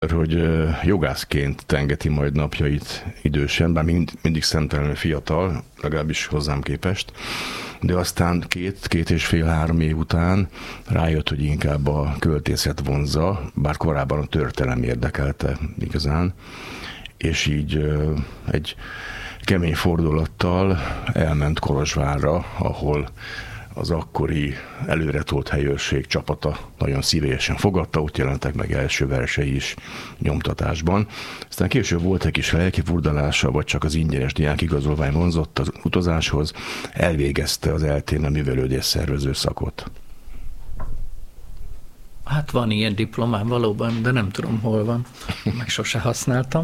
hogy jogászként tengeti majd napjait idősen, bár mindig szemtelenül fiatal, legalábbis hozzám képest, de aztán két és fél-három év után rájött, hogy inkább a költészet vonzza, bár korábban a történelem érdekelte igazán, és így egy kemény fordulattal elment Kolozsvárra, ahol az akkori előretolt helyőrség csapata nagyon szívesen fogadta, ott jelentek meg első versei is nyomtatásban. Aztán később volt egy kis lelki furdalása, vagy csak az ingyenes diákigazolvány vonzott az utazáshoz, elvégezte az eltén a művelődés szervező szakot. Hát van ilyen diplomám valóban, de nem tudom hol van, meg sose használtam.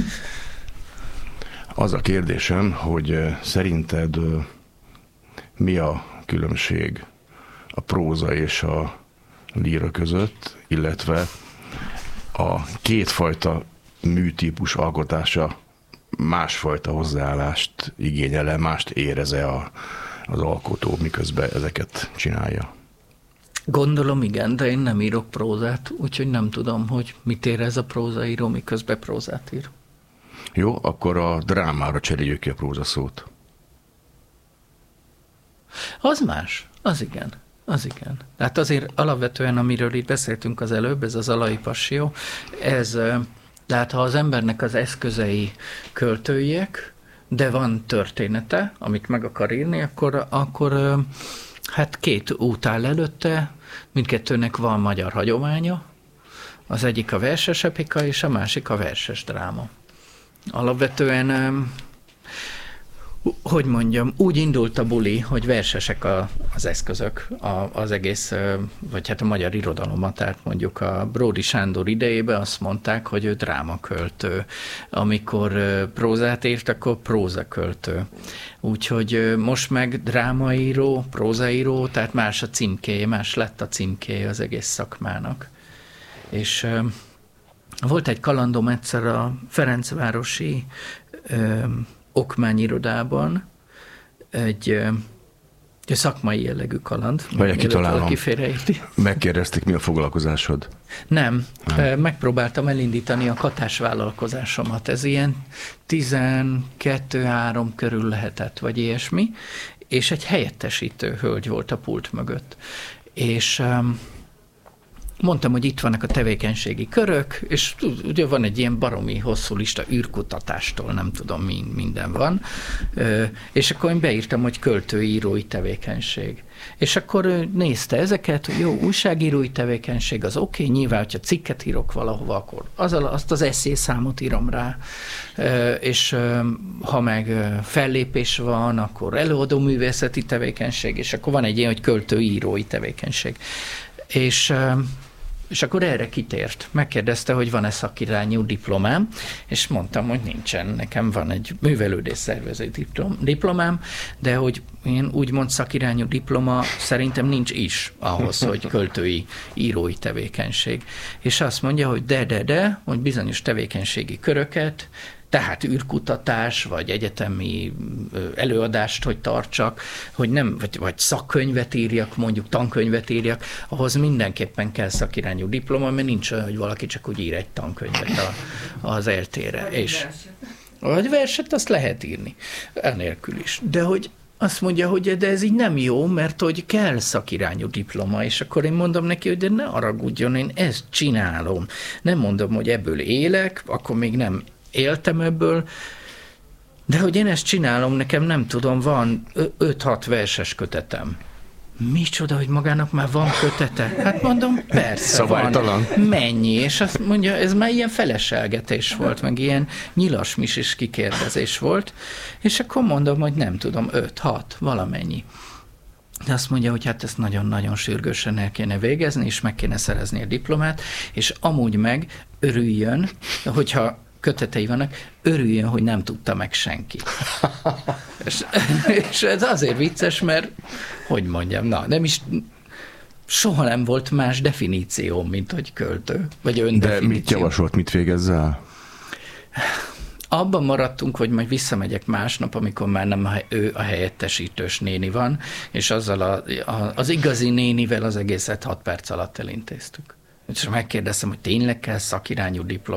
Az a kérdésem, hogy szerinted mi a különbség a próza és a líra között, illetve a kétfajta műtípus alkotása másfajta hozzáállást igényel-e, mást érez-e az alkotó, miközben ezeket csinálja? Gondolom igen, de én nem írok prózát, úgyhogy nem tudom, hogy mit érez a prózaíró, miközben prózát ír. Jó, akkor a drámára cseréljük ki a prózaszót. Az más, az igen. Tehát azért alapvetően, amiről itt beszéltünk az előbb, ez az alai passzió, tehát ha az embernek az eszközei költőiek, de van története, amit meg akar írni, akkor hát két út áll előtte, mindkettőnek van magyar hagyománya, az egyik a verses epika, és a másik a verses dráma. Alapvetően, hogy mondjam, úgy indult a buli, hogy versesek az eszközök, az egész, vagy hát a magyar irodalomat, tehát mondjuk a Bródy Sándor idejében azt mondták, hogy ő drámaköltő. Amikor prózát írt, akkor prózaköltő. Úgyhogy most meg drámaíró, prózaíró, tehát más a címkéje, más lett a címkéje az egész szakmának. És volt egy kalandom egyszer a Ferencvárosi okmányirodában, egy szakmai jellegű kaland. Vagy kitalálom. Megkérdezték, mi a foglalkozásod? Nem. Megpróbáltam elindítani a katásvállalkozásomat. Ez ilyen 12-3 körül lehetett, vagy ilyesmi, és egy helyettesítő hölgy volt a pult mögött. És mondtam, hogy itt vannak a tevékenységi körök, és ugye van egy ilyen baromi hosszú lista űrkutatástól, nem tudom, minden van, és akkor én beírtam, hogy költőírói tevékenység. És akkor nézte ezeket, hogy jó, újságírói tevékenység, az oké, nyilván, hogyha cikket írok valahova, akkor azt az eszélyszámot írom rá, és ha meg fellépés van, akkor előadó művészeti tevékenység, és akkor van egy ilyen, hogy költőírói tevékenység. És akkor erre kitért. Megkérdezte, hogy van-e szakirányú diplomám, és mondtam, hogy nincsen. Nekem van egy művelődés szervező diplomám, de hogy én úgymond szakirányú diploma szerintem nincs is ahhoz, hogy költői, írói tevékenység. És azt mondja, hogy de, hogy bizonyos tevékenységi köröket, tehát űrkutatás, vagy egyetemi előadást, hogy tartsak, hogy nem, vagy szakkönyvet írjak, mondjuk tankönyvet írjak, ahhoz mindenképpen kell szakirányú diploma, mert nincs olyan, hogy valaki csak úgy ír egy tankönyvet az eltére. És vagy verset azt lehet írni, enélkül is. De hogy azt mondja, hogy de ez így nem jó, mert hogy kell szakirányú diploma, és akkor én mondom neki, hogy de ne haragudjon, én ezt csinálom. Nem mondom, hogy ebből élek, akkor még nem éltem ebből, de hogy én ezt csinálom, nekem nem tudom, van 5-6 verses kötetem. Micsoda, hogy magának már van kötete? Hát mondom, persze Szabálytalan. Van. Mennyi? És azt mondja, ez már ilyen feleselgetés volt, meg ilyen nyilasmisis kikérdezés volt, és akkor mondom, hogy nem tudom, 5-6, valamennyi. De azt mondja, hogy hát ezt nagyon-nagyon sürgősen el kéne végezni, és meg kéne szerezni a diplomát, és amúgy meg örüljön, hogyha kötetei vannak, örüljön, hogy nem tudta meg senki. és ez azért vicces, mert, hogy mondjam, nem is soha nem volt más definíció, mint hogy költő, vagy öndefiníció. De mit javasolt, mit végezzel? Abban maradtunk, hogy majd visszamegyek másnap, amikor már nem ő a helyettesítős néni van, és azzal az igazi nénivel az egészet 6 perc alatt elintéztük. És megkérdeztem, hogy tényleg kell szakirányú diploma.